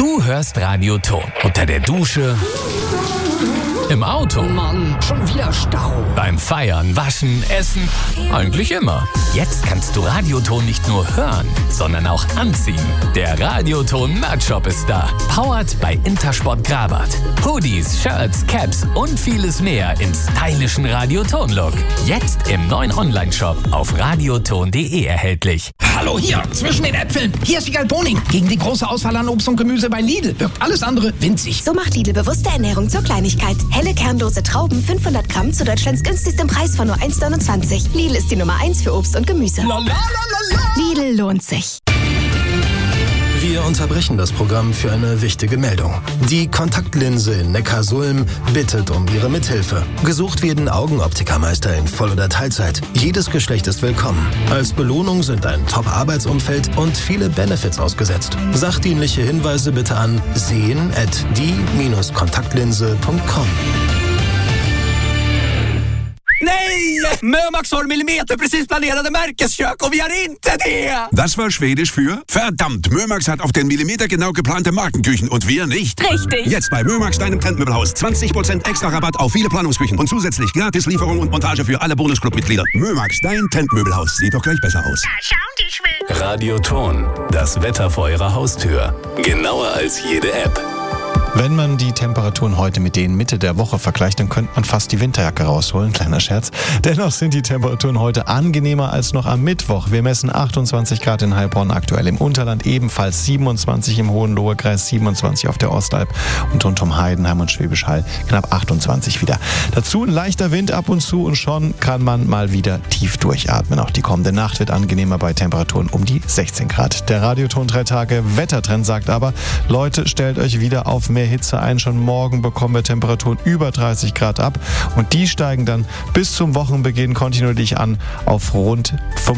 Du hörst Radioton unter der Dusche, im Auto, Mann, schon wieder Stau. beim Feiern, Waschen, Essen, eigentlich immer. Jetzt kannst du Radioton nicht nur hören, sondern auch anziehen. Der Radioton Merch-Shop ist da. Powered bei Intersport Grabat. Hoodies, Shirts, Caps und vieles mehr im stylischen Radioton-Look. Jetzt im neuen Online-Shop auf radioton.de erhältlich. Hallo hier, zwischen den Äpfeln. Hier ist Wiegald Boning. Gegen die große Auswahl an Obst und Gemüse bei Lidl wirkt alles andere winzig. So macht Lidl bewusste Ernährung zur Kleinigkeit. Helle kernlose Trauben 500 Gramm zu Deutschlands günstigstem Preis von nur 1,29. Lidl ist die Nummer 1 für Obst und Gemüse. Lidl lohnt sich. Wir unterbrechen das Programm für eine wichtige Meldung. Die Kontaktlinse in Neckarsulm bittet um Ihre Mithilfe. Gesucht werden Augenoptikermeister in Voll- oder Teilzeit. Jedes Geschlecht ist willkommen. Als Belohnung sind ein Top-Arbeitsumfeld und viele Benefits ausgesetzt. Sachdienliche Hinweise bitte an sehen@die-kontaktlinse.com. Nej! Mömax har millimeterprecis planerade märkeskök och vi har inte det! Das war Schwedisch für verdammt. Mömax hat auf den Millimeter genau geplante Markenküchen und wir nicht. Richtig. Jetzt bei Mömax, deinem Trendmöbelhaus. 20% extra Rabatt auf viele Planungsküchen und zusätzlich gratis Lieferung und Montage für alle Bonusclub-Mitglieder. Mömax, dein Trendmöbelhaus. Sieht doch gleich besser aus. Radioton, das Wetter vor Ihrer Haustür. Genauer als jede App. Wenn man die Temperaturen heute mit denen Mitte der Woche vergleicht, dann könnte man fast die Winterjacke rausholen. Kleiner Scherz. Dennoch sind die Temperaturen heute angenehmer als noch am Mittwoch. Wir messen 28 Grad in Heilbronn, aktuell im Unterland, ebenfalls 27 im Hohenlohe-Kreis, 27 auf der Ostalb und rund um Heidenheim und Schwäbisch Hall knapp 28 wieder. Dazu ein leichter Wind ab und zu und schon kann man mal wieder tief durchatmen. Auch die kommende Nacht wird angenehmer bei Temperaturen um die 16 Grad. Der Radioton 3 Tage Wettertrend sagt aber, Leute, stellt euch wieder auf mehr Hitze ein. Schon morgen bekommen wir Temperaturen über 30 Grad ab und die steigen dann bis zum Wochenbeginn kontinuierlich an auf rund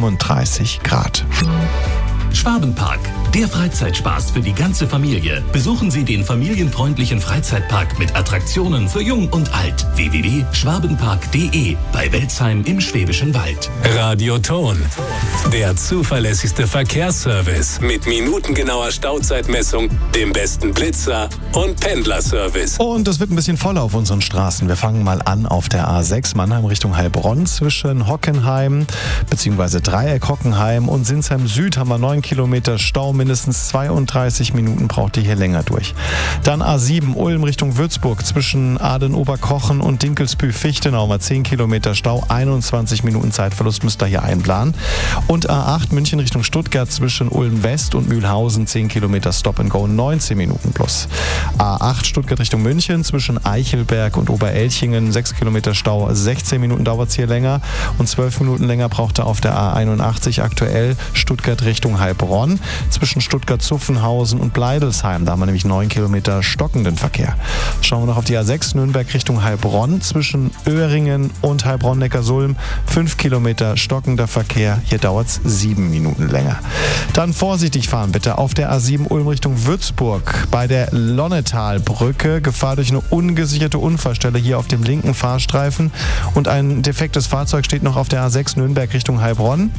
35 Grad. Schwabenpark, der Freizeitspaß für die ganze Familie. Besuchen Sie den familienfreundlichen Freizeitpark mit Attraktionen für Jung und Alt. www.schwabenpark.de bei Welzheim im Schwäbischen Wald. Radioton, der zuverlässigste Verkehrsservice mit minutengenauer Stauzeitmessung, dem besten Blitzer und Pendlerservice. Und es wird ein bisschen voller auf unseren Straßen. Wir fangen mal an auf der A6 Mannheim Richtung Heilbronn. Zwischen Hockenheim bzw. Dreieck Hockenheim und Sinsheim Süd haben wir 9 Kilometer Stau. Mindestens 32 Minuten braucht ihr hier länger durch. Dann A7 Ulm Richtung Würzburg. Zwischen Aden-Oberkochen und Dinkelsbühl-Fichtenau mal 10 Kilometer Stau. 21 Minuten Zeitverlust müsst ihr hier einplanen. Und A8 München Richtung Stuttgart zwischen Ulm West und Mühlhausen 10 Kilometer Stop and Go, 19 Minuten plus. A8 Stuttgart Richtung München zwischen Eichelberg und Oberelchingen 6 Kilometer Stau, 16 Minuten dauert es hier länger und 12 Minuten länger braucht er auf der A81 aktuell Stuttgart Richtung Heilbronn zwischen Stuttgart-Zuffenhausen und Bleidelsheim. Da haben wir nämlich 9 Kilometer stockenden Verkehr. Schauen wir noch auf die A6 Nürnberg Richtung Heilbronn zwischen Öhringen und Heilbronn-Neckarsulm 5 Kilometer stockender Verkehr. Hier dauert es 7 Minuten länger. Dann vorsichtig fahren bitte auf der A7 Ulm Richtung Würzburg bei der Lonnetalbrücke. Gefahr durch eine ungesicherte Unfallstelle hier auf dem linken Fahrstreifen und ein defektes Fahrzeug steht noch auf der A6 Nürnberg Richtung Heilbronn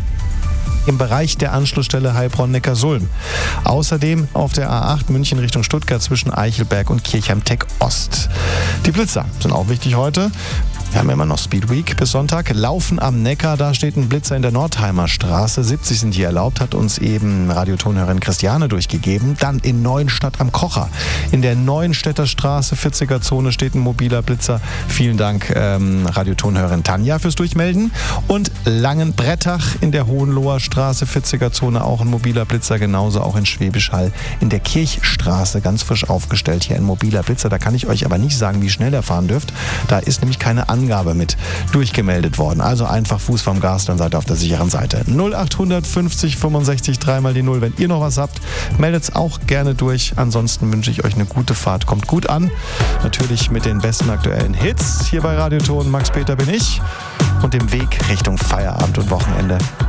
im Bereich der Anschlussstelle Heilbronn-Neckarsulm. Außerdem auf der A8 München Richtung Stuttgart zwischen Eichelberg und Kirchheim-Tech Ost. Die Blitzer sind auch wichtig heute. Wir haben ja immer noch Speed Week bis Sonntag. Laufen am Neckar, da steht ein Blitzer in der Nordheimer Straße. 70 sind hier erlaubt, hat uns eben Radiotonhörerin Christiane durchgegeben. Dann in Neuenstadt am Kocher. In der Neuenstädter Straße, 40er Zone, steht ein mobiler Blitzer. Vielen Dank, Radiotonhörerin Tanja, fürs Durchmelden. Und Langenbrettach in der Hohenloher Straße, 40er Zone, auch ein mobiler Blitzer. Genauso auch in Schwäbisch Hall in der Kirchstraße, ganz frisch aufgestellt. Hier ein mobiler Blitzer. Da kann ich euch aber nicht sagen, wie schnell er fahren dürft. Da ist nämlich keine Angabe mit durchgemeldet worden. Also einfach Fuß vom Gas, dann seid ihr auf der sicheren Seite. 0800 50 65 3 mal die 0. Wenn ihr noch was habt, meldet es auch gerne durch. Ansonsten wünsche ich euch eine gute Fahrt. Kommt gut an. Natürlich mit den besten aktuellen Hits. Hier bei Radioton. Max Peter bin ich. Und dem Weg Richtung Feierabend und Wochenende